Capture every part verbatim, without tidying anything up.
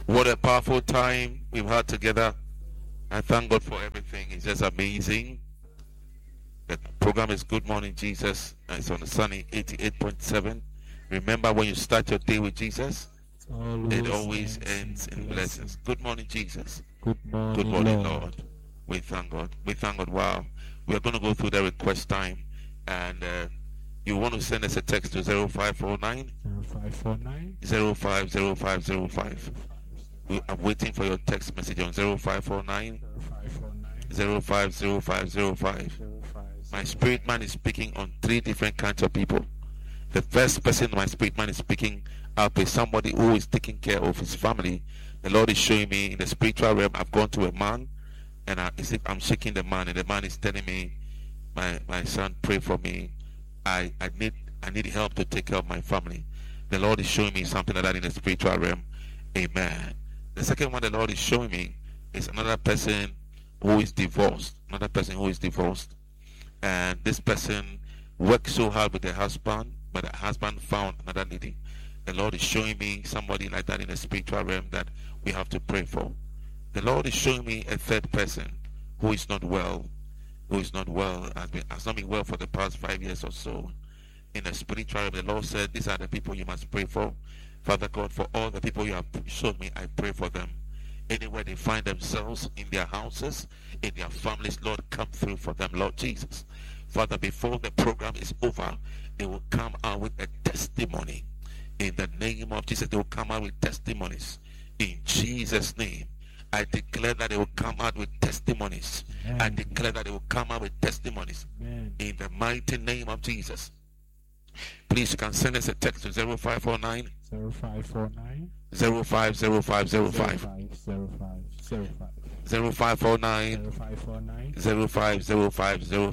What a powerful time we've had together. I thank God for everything. It's just amazing. The program is Good Morning Jesus. It's on the sunny eighty-eight point seven. Remember, when you start your day with Jesus, always it always ends in blessings. Good morning, Jesus. Good morning, Good morning, Lord. Lord. We thank God. We thank God. Wow. We are going to go through the request time. And uh, you want to send us a text to zero five four nine zero five four nine zero five zero five zero five. We are waiting for your text message on zero five four nine zero five zero five zero five. My spirit man is speaking on three different kinds of people. The first person my spirit man is speaking up is somebody who is taking care of his family. The Lord is showing me in the spiritual realm. I've gone to a man, and I, it's if I'm shaking the man, and the man is telling me, my my son, pray for me. I, I need I need help to take care of my family. The Lord is showing me something like that in the spiritual realm. Amen. The second one the Lord is showing me is another person who is divorced. Another person who is divorced. And this person worked so hard with the husband, but the husband found another lady. The Lord is showing me somebody like that in the spiritual realm that we have to pray for. The Lord is showing me a third person who is not well, who is not well, has, been, has not been well for the past five years or so. In the spiritual realm, the Lord said, these are the people you must pray for. Father God, for all the people you have shown me, I pray for them. Anywhere they find themselves, in their houses, in their families, Lord, come through for them, Lord Jesus. Father, before the program is over, they will come out with a testimony. In the name of Jesus, they will come out with testimonies. In Jesus' name, I declare that they will come out with testimonies. Amen. I declare that they will come out with testimonies. Amen. In the mighty name of Jesus. Please, you can send us a text to zero five four nine zero five four nine zero five zero five zero five zero five four nine zero five zero five zero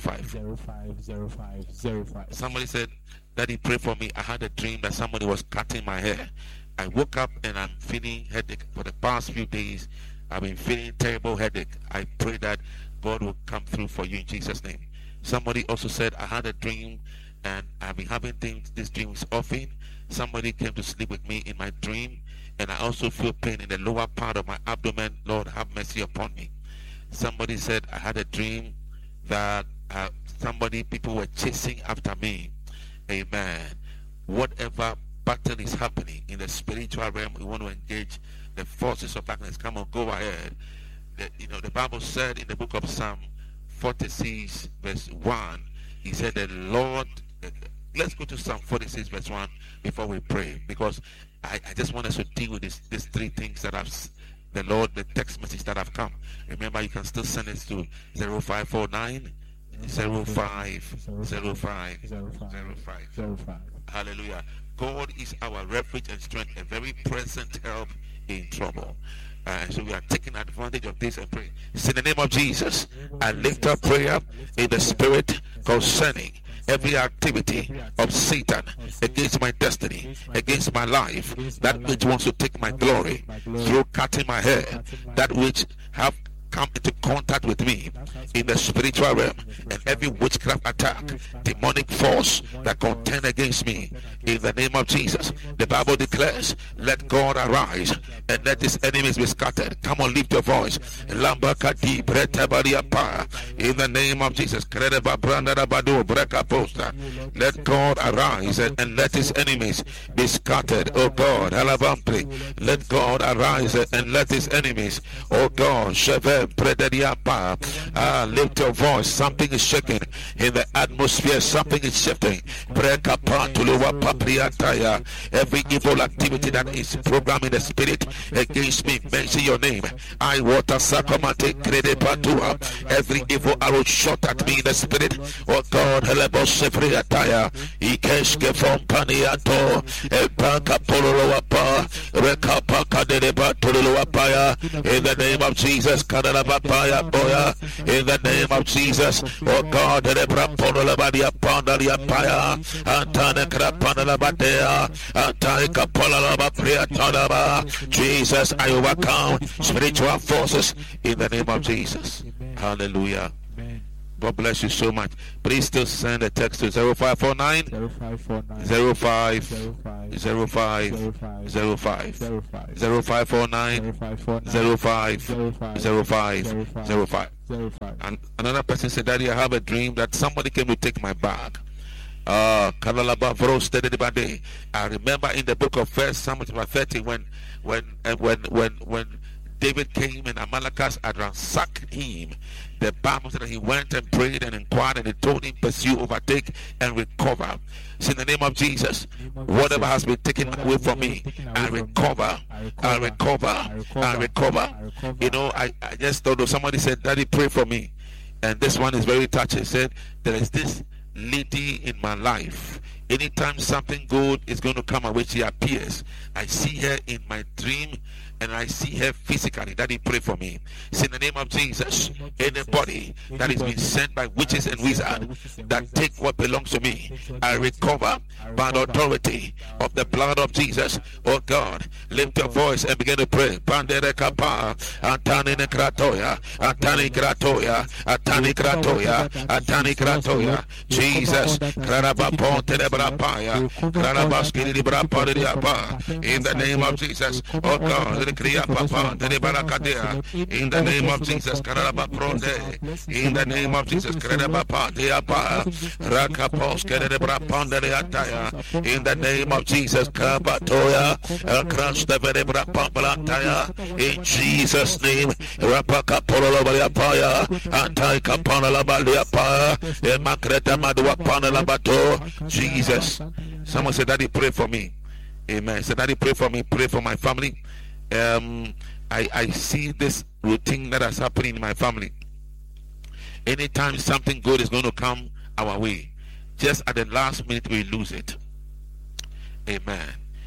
five. Somebody said, Daddy, pray for me. I had a dream that somebody was cutting my hair. I woke up and I'm feeling headache for the past few days. I've been feeling terrible headache. I pray that God will come through for you in Jesus' name. Somebody also said, I had a dream and I've been having things, these dreams often. Somebody came to sleep with me in my dream, and I also feel pain in the lower part of my abdomen. Lord, have mercy upon me. Somebody said, I had a dream that uh, somebody, people were chasing after me. Amen. Whatever battle is happening in the spiritual realm, we want to engage the forces of darkness. Come on, go ahead. The, you know, the Bible said in the book of Psalm forty-six, verse one, he said, the Lord... Let's go to Psalm forty-six, verse one, before we pray, because I, I just want us to deal with this, these three things that I've, the Lord, the text message that have come. Remember, you can still send it to zero five four nine zero five zero five zero five. Hallelujah. God is our refuge and strength, a very present help in trouble. Uh, so we are taking advantage of this and pray. In the name of Jesus, I lift up prayer in the spirit concerning every activity of Satan against my destiny, against my life, that which wants to take my glory through cutting my hair, that which have come into contact with me in the spiritual realm, and every witchcraft attack, demonic force that contend against me, in the name of Jesus. The Bible declares, let God arise and let his enemies be scattered. Come on, lift your voice. In the name of Jesus, let God arise and, and let his enemies be scattered. Oh God, let God arise and let his enemies, oh God, ah, lift your voice. Something is shaking in the atmosphere. Something is shifting. Every evil activity that is programmed in the spirit against me, mention your name. I water sakamate kredepatua. Every evil arrow shot at me in the spirit. Oh God, helebo sefriataya. Ikeshke from paniato. Epaka pololoapa. Rekapaka dereba tololoapaya. In the name of Jesus, Kadalabapaya boya. In the name of Jesus, oh God, Rebra pololabadia pandaliapaya. Antana krapandalabadea. Antaika polalabapriatanaba. Jesus, I overcome spiritual forces in the name of Jesus. Hallelujah. God bless you so much. Please still send a text to zero five four nine zero five four nine zero five zero five zero five zero five zero five four nine zero five zero five zero five. And another person said, Daddy, I have a dream that somebody came to take my bag. Uh, I remember in the book of First Samuel thirty when when uh, when when when David came and Amalekites had ransacked him. The Bible said that he went and prayed and inquired, and he told him, pursue, overtake, and recover. So in the name of Jesus, whatever has been taken away from me, I recover, I recover, I recover. You know, I, I just thought of somebody said, Daddy, pray for me. And this one is very touching. He said, there is this lady in my life. Anytime something good is going to come away, she appears. I see her in my dream, and I see her physically. Daddy, pray for me. So in the name of Jesus, anybody that is being sent by witches and wizards that take what belongs to me, I recover by the authority of the blood of Jesus. Oh God, lift your voice and begin to pray. Pandere kapa, Antani kratoya, Antani kratoya, Antani kratoya, Antani kratoya. Jesus, Karabapon telebrapaya, Karabaski librapaya. In the name of Jesus, oh God. In the name of Jesus, in the name of Jesus, in the name of Jesus, in Jesus' name, Jesus. Someone said, Daddy, pray for me. Amen. Said, Daddy, pray for me, pray for my family. Um, I, I see this routine that is happening in my family. Anytime something good is going to come our way, just at the last minute we lose it. Amen.